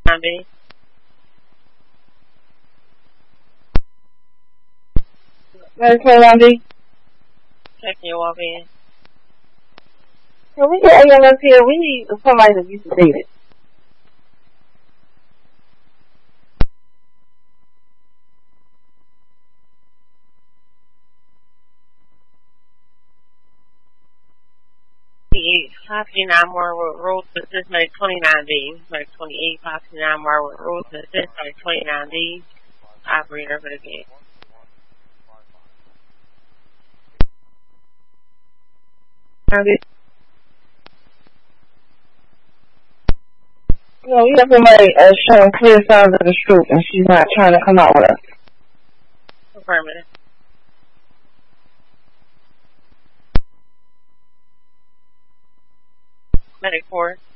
29B. Medic 29B. Checking your walk in. Can we get AMS here? We need somebody to be sedated. Possibly 9 more with rules to assist Medic 29B. Medic 28, possibly 9 more with rules to assist Medic 29B. Operator, but again. No, we have somebody showing clear signs of the stroke, and she's not trying to come out with us. Affirmative. Medic 4.